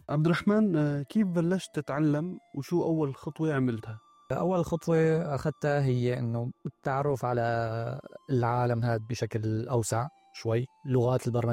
عبد الرحمن، كيف بلشت تتعلم وشو أول خطوة عملتها؟ أول خطوة أخذتها هي إنه التعرف على العالم هذا بشكل أوسع شوي، لغات البرمجة